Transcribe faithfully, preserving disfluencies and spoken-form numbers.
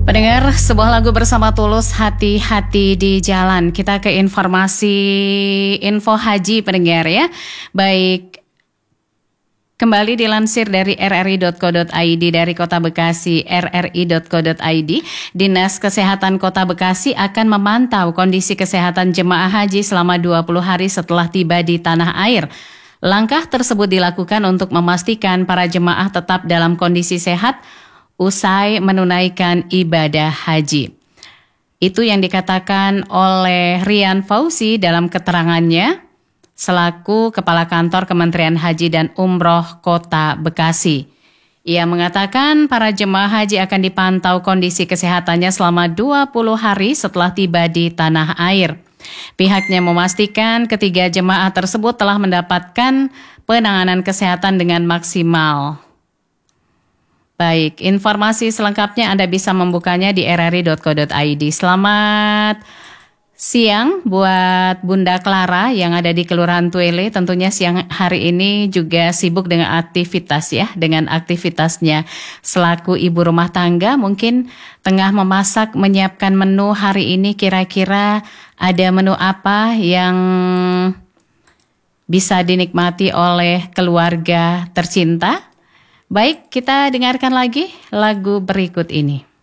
Pendengar, sebuah lagu bersama Tulus, Hati-hati di Jalan. Kita ke informasi info haji pendengar ya. Baik, kembali dilansir dari r r i dot co dot i d dari Kota Bekasi, r r i dot co dot i d, Dinas Kesehatan Kota Bekasi akan memantau kondisi kesehatan jemaah haji selama dua puluh hari setelah tiba di tanah air. Langkah tersebut dilakukan untuk memastikan para jemaah tetap dalam kondisi sehat usai menunaikan ibadah haji. Itu yang dikatakan oleh Rian Fauzi dalam keterangannya selaku Kepala Kantor Kementerian Haji dan Umroh Kota Bekasi. Ia mengatakan para jemaah haji akan dipantau kondisi kesehatannya selama dua puluh hari setelah tiba di tanah air. Pihaknya memastikan ketiga jemaah tersebut telah mendapatkan penanganan kesehatan dengan maksimal. Baik, informasi selengkapnya Anda bisa membukanya di r r i dot co dot i d. Selamat siang buat Bunda Clara yang ada di Kelurahan Tuele. Tentunya siang hari ini juga sibuk dengan aktivitas ya, dengan aktivitasnya selaku ibu rumah tangga. Mungkin tengah memasak, menyiapkan menu hari ini. Kira-kira ada menu apa yang bisa dinikmati oleh keluarga tercinta? Baik, kita dengarkan lagi lagu berikut ini.